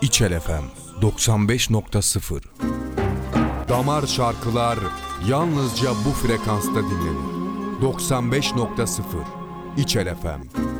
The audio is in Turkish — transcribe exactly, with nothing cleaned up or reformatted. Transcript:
İçel F M doksan beş nokta sıfır. Damar şarkılar yalnızca bu frekansta dinlenir. doksan beş nokta sıfır İçel F M.